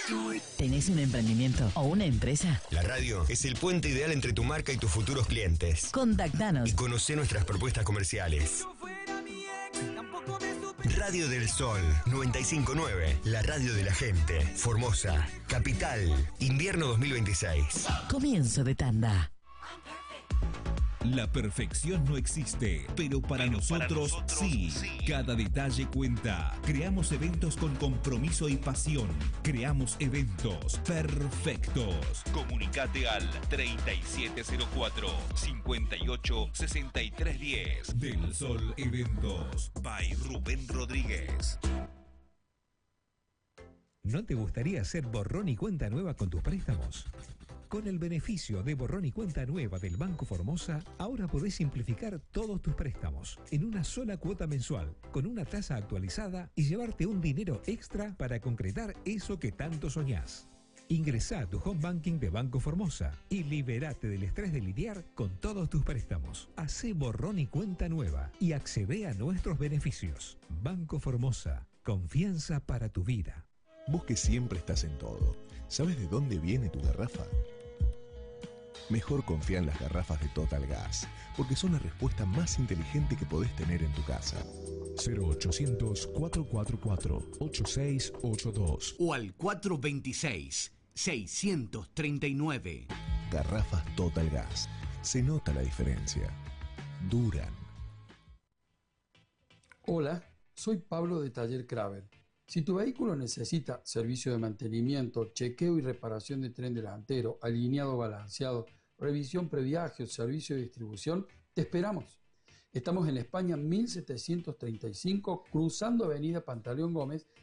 ¿Tenés un emprendimiento o una empresa? La radio es el puente ideal entre tu marca y tus futuros clientes. Contactanos Y conocé nuestras propuestas comerciales. Radio del Sol 959, la radio de la gente. Formosa, Capital, invierno 2026. Comienzo de tanda. La perfección no existe, pero para nosotros sí. Cada detalle cuenta. Creamos eventos con compromiso y pasión. Creamos eventos perfectos. Comunicate al 3704-586310. Del Sol Eventos, by Rubén Rodríguez. ¿No te gustaría hacer borrón y cuenta nueva con tus préstamos? Con el beneficio de borrón y cuenta nueva del Banco Formosa, ahora podés simplificar todos tus préstamos en una sola cuota mensual, con una tasa actualizada y llevarte un dinero extra para concretar eso que tanto soñás. Ingresá a tu home banking de Banco Formosa y liberate del estrés de lidiar con todos tus préstamos. Hacé borrón y cuenta nueva y accede a nuestros beneficios. Banco Formosa, confianza para tu vida. Vos que siempre estás en todo, ¿sabes de dónde viene tu garrafa? Mejor confía en las garrafas de Total Gas, porque son la respuesta más inteligente que podés tener en tu casa. 0800-444-8682 o al 426-639. Garrafas Total Gas. Se nota la diferencia. Duran. Hola, soy Pablo de Taller Kraver. Si tu vehículo necesita servicio de mantenimiento, chequeo y reparación de tren delantero, alineado balanceado, revisión previaje o servicio de distribución, te esperamos. Estamos en España 1735, cruzando Avenida Pantaleón Gómez,